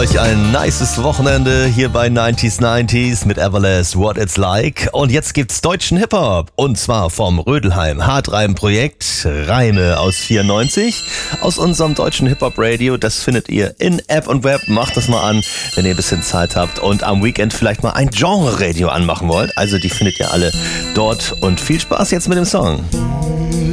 euch ein nices Wochenende hier bei 90s mit Everlast What It's Like. Und jetzt gibt's deutschen Hip-Hop. Und zwar vom Rödelheim Hartreim-Projekt Reime aus 94. Aus unserem deutschen Hip-Hop-Radio. Das findet ihr in App und Web. Macht das mal an, wenn ihr ein bisschen Zeit habt. Und am Weekend vielleicht mal ein Genre-Radio anmachen wollt. Also die findet ihr alle dort. Und viel Spaß jetzt mit dem Song.